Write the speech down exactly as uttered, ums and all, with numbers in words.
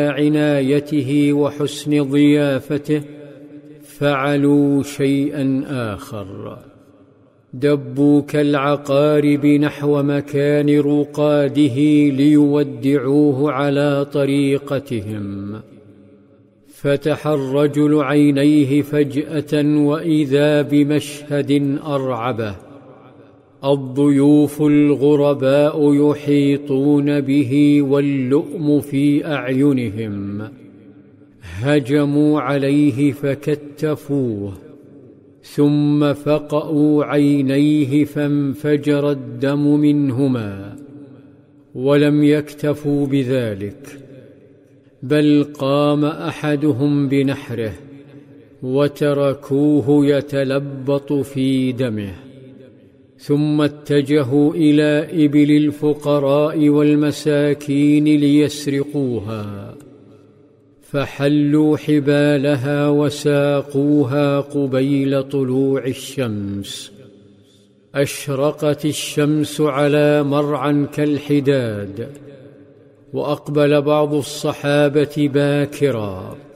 عنايته وحسن ضيافته فعلوا شيئا آخر، دبوا كالعقارب نحو مكان رقاده ليودعوه على طريقتهم. فتح الرجل عينيه فجأة وإذا بمشهد أرعبه، الضيوف الغرباء يحيطون به واللؤم في أعينهم، هجموا عليه فكتفوه ثم فقأوا عينيه فانفجر الدم منهما. ولم يكتفوا بذلك، بل قام أحدهم بنحره وتركوه يتلبط في دمه، ثم اتجهوا إلى إبل الفقراء والمساكين ليسرقوها، فحلوا حبالها وساقوها قبيل طلوع الشمس. أشرقت الشمس على مرعى كالحداد، وأقبل بعض الصحابة باكرا